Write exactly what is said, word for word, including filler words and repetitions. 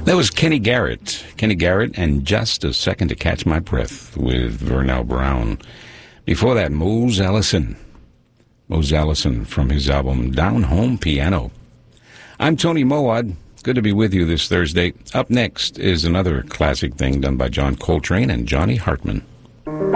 That was Kenny Garrett. Kenny Garrett and Just a Second to Catch My Breath with Vernell Brown. Before that, Mose Allison. Mose Allison from his album Down Home Piano. I'm Tony Mowat. Good to be with you this Thursday. Up next is another classic thing done by John Coltrane and Johnny Hartman.